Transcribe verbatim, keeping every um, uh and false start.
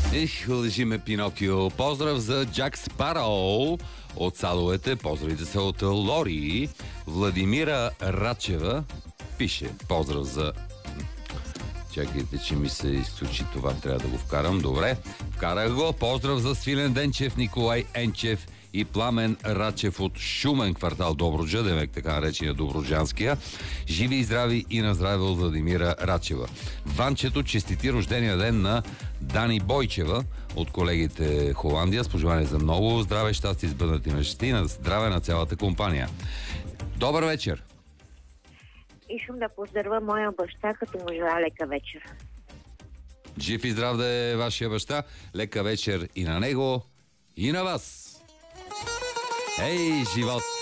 Их, лъжи ме, Пинокио. Поздрав за Джак Спароу от Садовете. Поздравите се от Лори. Владимира Рачева пише. Поздрав за... Чакайте, че ми се изключи това. Трябва да го вкарам. Добре. Вкарах го. Поздрав за Свилен Денчев, Николай Енчев и Пламен Рачев от Шумен, квартал Добруджа, демек така наречения Добруджанския. Живи и здрави и на здраве от Владимира Рачева. Ванчето честити рождения ден на Дани Бойчева от колегите Холандия. С пожелание за много здраве, щастие, сбъднати мечти и на здраве на цялата компания. Добър вечер! Искам да поздравя моя баща, като му желая лека вечер. Жив и здрав да е вашия баща. Лека вечер и на него, и на вас! Ей, живот!